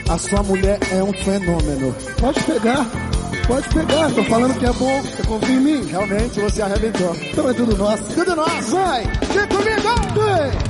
A sua mulher é um fenômeno. Pode pegar, tô falando que é bom, você confia em mim? Realmente você arrebentou. Então é tudo nosso. Tudo nosso. Vai, vem comigo. Vem.